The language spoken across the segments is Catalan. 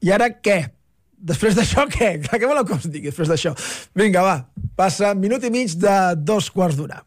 I ara què? Després d'això, què? Què voleu que us digui després d'això? Vinga, va, passa minut i mig de 2:15.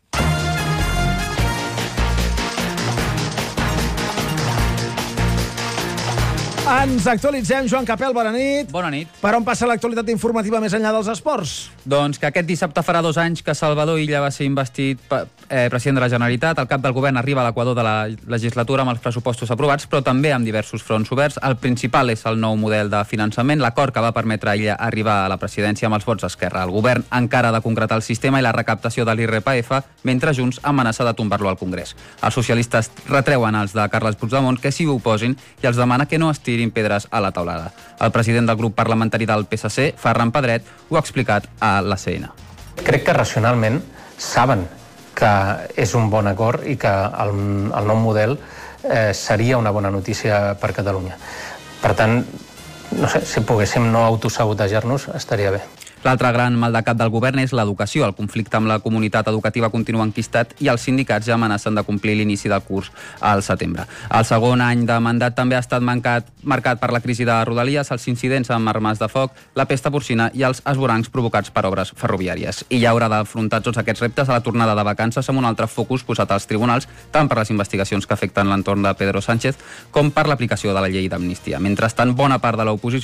Ens actualitzem, Joan Capel, bona nit. Bona nit. Per on passa l'actualitat informativa més enllà dels esports? Doncs que aquest dissabte farà 2 anys que Salvador Illa va ser investit president de la Generalitat. El cap del govern arriba a l'equador de la legislatura amb els pressupostos aprovats, però també amb diversos fronts oberts. El principal és el nou model de finançament, l'acord que va permetre a Illa arribar a la presidència amb els vots d'Esquerra. El govern encara ha de concretar el sistema i la recaptació de l'IRPF, mentre Junts amenaça de tombar-lo al Congrés. Els socialistes retreuen als de Carles Puigdemont que s'hi oposin i els demana que no es tirin pedres a la taulada. El president del grup parlamentari del PSC, Ferran Pedret, ho ha explicat a l'ACN. Crec que racionalment saben que és un bon acord i que el nou model seria una bona notícia per Catalunya. Per tant, no sé, si poguéssim no autosabotejar-nos, estaria bé. L'altre gran mal de cap del govern és l'educació. El conflicte amb la comunitat educativa continua enquistat i els sindicats ja amenacen de complir l'inici del curs al setembre. El segon any de mandat també ha estat marcat per la crisi de Rodalies, els incidents amb armes de foc, la pesta porcina i els esvorancs provocats per obres ferroviàries. I ja haurà d'afrontar tots aquests reptes a la tornada de vacances amb un altre focus posat als tribunals, tant per les investigacions que afecten l'entorn de Pedro Sánchez com per l'aplicació de la llei d'amnistia. Mentrestant, bona part de l'oposició